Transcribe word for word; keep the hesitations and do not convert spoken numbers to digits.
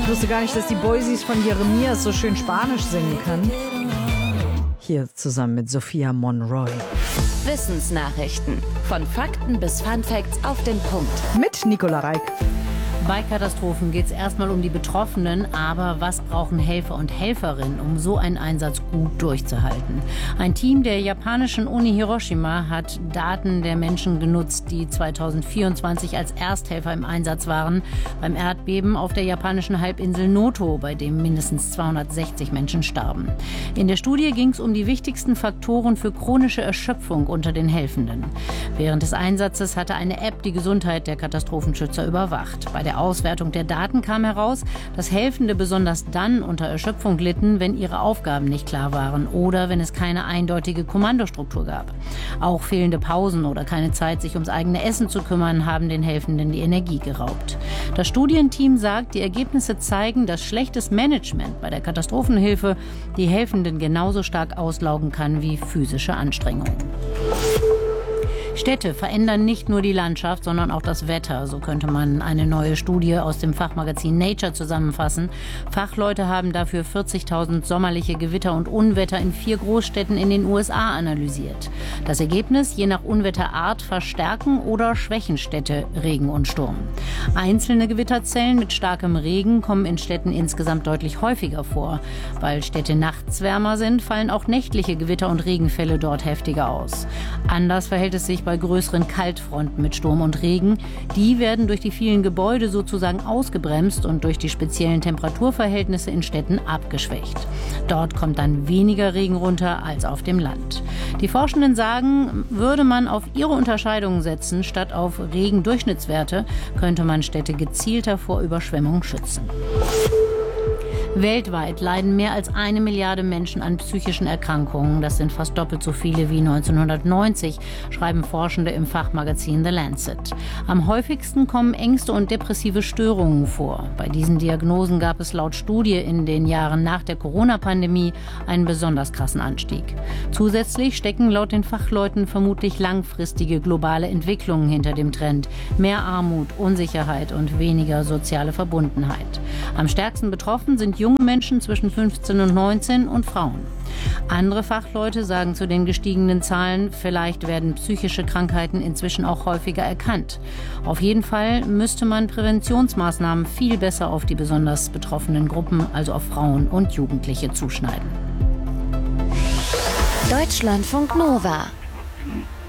Ich wusste gar nicht, dass die Boysies von Jeremias so schön Spanisch singen können. Hier zusammen mit Sophia Monroy. Wissensnachrichten. Von Fakten bis Funfacts auf den Punkt. Mit Nicola Reik. Bei Katastrophen geht es erstmal um die Betroffenen, aber was brauchen Helfer und Helferinnen, um so einen Einsatz gut durchzuhalten? Ein Team der japanischen Uni Hiroshima hat Daten der Menschen genutzt, die zweitausendvierundzwanzig als Ersthelfer im Einsatz waren beim Erdbeben auf der japanischen Halbinsel Noto, bei dem mindestens zweihundertsechzig Menschen starben. In der Studie ging es um die wichtigsten Faktoren für chronische Erschöpfung unter den Helfenden. Während des Einsatzes hatte eine App die Gesundheit der Katastrophenschützer überwacht. Bei der Auswertung der Daten kam heraus, dass Helfende besonders dann unter Erschöpfung litten, wenn ihre Aufgaben nicht klar waren oder wenn es keine eindeutige Kommandostruktur gab. Auch fehlende Pausen oder keine Zeit, sich ums eigene Essen zu kümmern, haben den Helfenden die Energie geraubt. Das Studienteam sagt, die Ergebnisse zeigen, dass schlechtes Management bei der Katastrophenhilfe die Helfenden genauso stark auslaugen kann wie physische Anstrengungen. Städte verändern nicht nur die Landschaft, sondern auch das Wetter. So könnte man eine neue Studie aus dem Fachmagazin Nature zusammenfassen. Fachleute haben dafür vierzigtausend sommerliche Gewitter und Unwetter in vier Großstädten in den U S A analysiert. Das Ergebnis: je nach Unwetterart verstärken oder schwächen Städte Regen und Sturm. Einzelne Gewitterzellen mit starkem Regen kommen in Städten insgesamt deutlich häufiger vor. Weil Städte nachts wärmer sind, fallen auch nächtliche Gewitter und Regenfälle dort heftiger aus. Anders verhält es sich bei größeren Kaltfronten mit Sturm und Regen. Die werden durch die vielen Gebäude sozusagen ausgebremst und durch die speziellen Temperaturverhältnisse in Städten abgeschwächt. Dort kommt dann weniger Regen runter als auf dem Land. Die Forschenden sagen, würde man auf ihre Unterscheidungen setzen, statt auf Regendurchschnittswerte, könnte man Städte gezielter vor Überschwemmungen schützen. Weltweit leiden mehr als eine Milliarde Menschen an psychischen Erkrankungen. Das sind fast doppelt so viele wie neunzehnhundertneunzig, schreiben Forschende im Fachmagazin The Lancet. Am häufigsten kommen Ängste und depressive Störungen vor. Bei diesen Diagnosen gab es laut Studie in den Jahren nach der Corona-Pandemie einen besonders krassen Anstieg. Zusätzlich stecken laut den Fachleuten vermutlich langfristige globale Entwicklungen hinter dem Trend. Mehr Armut, Unsicherheit und weniger soziale Verbundenheit. Am stärksten betroffen sind junge Menschen zwischen fünfzehn und neunzehn und Frauen. Andere Fachleute sagen zu den gestiegenen Zahlen, vielleicht werden psychische Krankheiten inzwischen auch häufiger erkannt. Auf jeden Fall müsste man Präventionsmaßnahmen viel besser auf die besonders betroffenen Gruppen, also auf Frauen und Jugendliche, zuschneiden. Deutschlandfunk Nova.